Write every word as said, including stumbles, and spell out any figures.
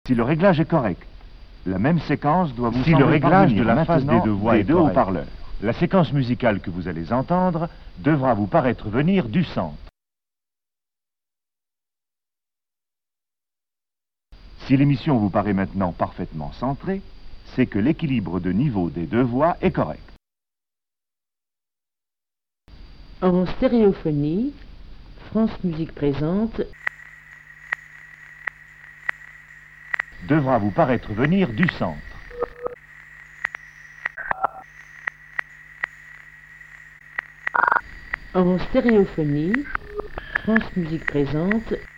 Si le réglage est correct, la même séquence doit vous Si sembler le réglage de parvenir la phase des maintenant deux voix des est deux correct. haut-parleurs. La séquence musicale que vous allez entendre devra vous paraître venir du centre. Si l'émission vous paraît maintenant parfaitement centrée, c'est que l'équilibre de niveau des deux voix est correct. En stéréophonie, France Musique présente Devra vous paraître venir du centre. En stéréophonie, France Musique présente